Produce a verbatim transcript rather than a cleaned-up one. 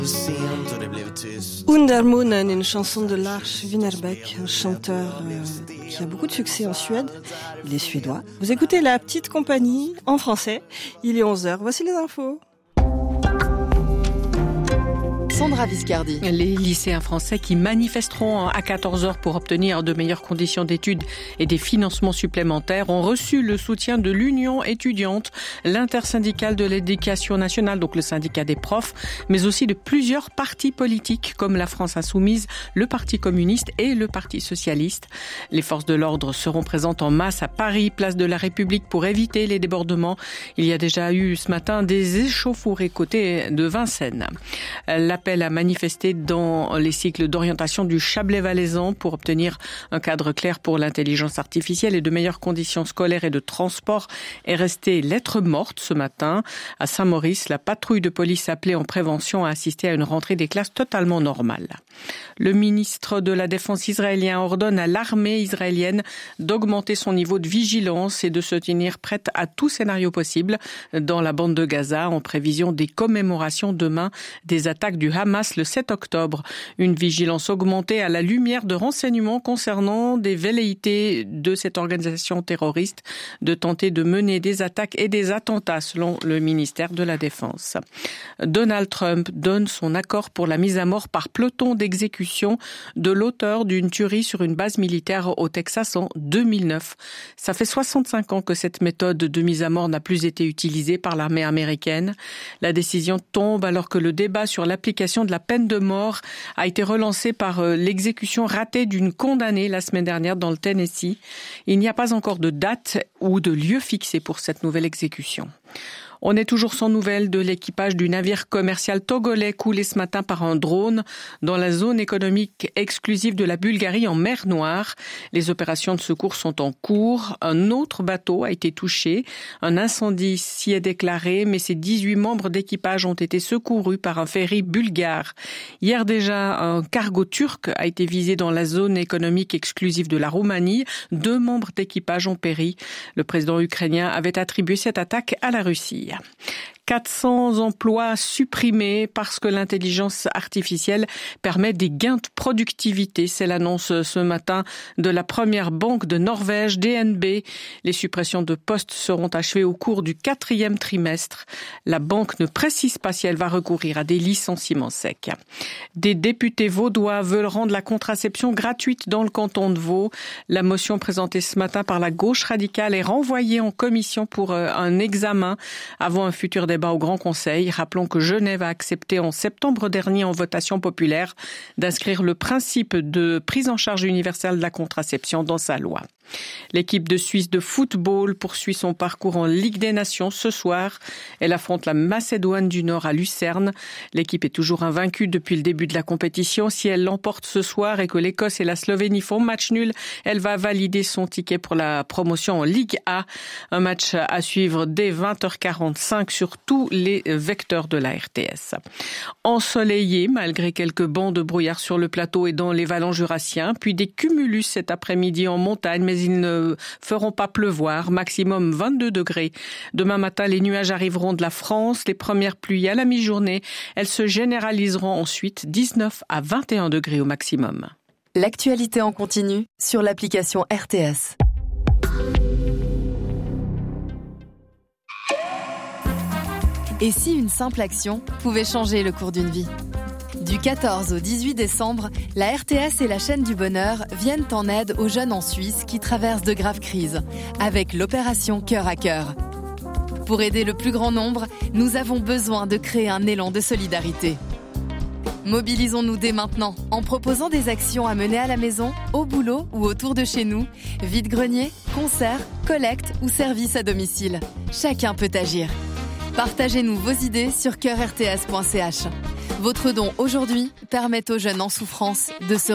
Undermunen, une chanson de Lars Winnerbäck, un chanteur euh, qui a beaucoup de succès en Suède. Il est suédois. Vous écoutez La Petite Compagnie en français. Il est onze heures. Voici les infos. Sandra Viscardi. Les lycéens français qui manifesteront à quatorze heures pour obtenir de meilleures conditions d'études et des financements supplémentaires ont reçu le soutien de l'Union étudiante, l'intersyndicale de l'éducation nationale, donc le syndicat des profs, mais aussi de plusieurs partis politiques comme la France Insoumise, le Parti communiste et le Parti socialiste. Les forces de l'ordre seront présentes en masse à Paris, place de la République, pour éviter les débordements. Il y a déjà eu ce matin des échauffourées côté de Vincennes. L'appel à manifester dans les cycles d'orientation du Chablais-Valaisan pour obtenir un cadre clair pour l'intelligence artificielle et de meilleures conditions scolaires et de transport est resté lettre morte ce matin. À Saint-Maurice, la patrouille de police appelée en prévention a assisté à une rentrée des classes totalement normale. Le ministre de la Défense israélien ordonne à l'armée israélienne d'augmenter son niveau de vigilance et de se tenir prête à tout scénario possible dans la bande de Gaza en prévision des commémorations demain des attaques du Hamas le sept octobre. Une vigilance augmentée à la lumière de renseignements concernant des velléités de cette organisation terroriste de tenter de mener des attaques et des attentats selon le ministère de la Défense. Donald Trump donne son accord pour la mise à mort par peloton d'exécution de l'auteur d'une tuerie sur une base militaire au Texas en deux mille neuf. Ça fait soixante-cinq ans que cette méthode de mise à mort n'a plus été utilisée par l'armée américaine. La décision tombe alors que le débat sur l'application de la peine de mort a été relancé par l'exécution ratée d'une condamnée la semaine dernière dans le Tennessee. Il n'y a pas encore de date ou de lieu fixé pour cette nouvelle exécution. On est toujours sans nouvelles de l'équipage du navire commercial togolais coulé ce matin par un drone dans la zone économique exclusive de la Bulgarie en mer Noire. Les opérations de secours sont en cours. Un autre bateau a été touché. Un incendie s'y est déclaré, mais ses dix-huit membres d'équipage ont été secourus par un ferry bulgare. Hier déjà, un cargo turc a été visé dans la zone économique exclusive de la Roumanie. Deux membres d'équipage ont péri. Le président ukrainien avait attribué cette attaque à la Russie. quatre cents emplois supprimés parce que l'intelligence artificielle permet des gains de productivité. C'est l'annonce ce matin de la première banque de Norvège, D N B. Les suppressions de postes seront achevées au cours du quatrième trimestre. La banque ne précise pas si elle va recourir à des licenciements secs. Des députés vaudois veulent rendre la contraception gratuite dans le canton de Vaud. La motion présentée ce matin par la gauche radicale est renvoyée en commission pour un examen avant un futur débat au Grand Conseil. Rappelons que Genève a accepté en septembre dernier en votation populaire d'inscrire le principe de prise en charge universelle de la contraception dans sa loi. L'équipe de Suisse de football poursuit son parcours en Ligue des Nations ce soir. Elle affronte la Macédoine du Nord à Lucerne. L'équipe est toujours invaincue depuis le début de la compétition. Si elle l'emporte ce soir et que l'Écosse et la Slovénie font match nul, elle va valider son ticket pour la promotion en Ligue A. Un match à suivre dès vingt heures quarante-cinq sur tous les vecteurs de la R T S. Ensoleillé, malgré quelques bancs de brouillard sur le plateau et dans les vallons jurassiens, puis des cumulus cet après-midi en montagne, mais ils ne feront pas pleuvoir, maximum vingt-deux degrés. Demain matin, les nuages arriveront de la France, les premières pluies à la mi-journée. Elles se généraliseront ensuite, dix-neuf à vingt et un degrés au maximum. L'actualité en continu sur l'application R T S. Et si une simple action pouvait changer le cours d'une vie ? Du quatorze au dix-huit décembre, la R T S et la chaîne du bonheur viennent en aide aux jeunes en Suisse qui traversent de graves crises, avec l'opération Cœur à Cœur. Pour aider le plus grand nombre, nous avons besoin de créer un élan de solidarité. Mobilisons-nous dès maintenant en proposant des actions à mener à la maison, au boulot ou autour de chez nous, vide-grenier, concerts, collectes ou services à domicile. Chacun peut agir. Partagez-nous vos idées sur cœur r t s point c h. Votre don aujourd'hui permet aux jeunes en souffrance de se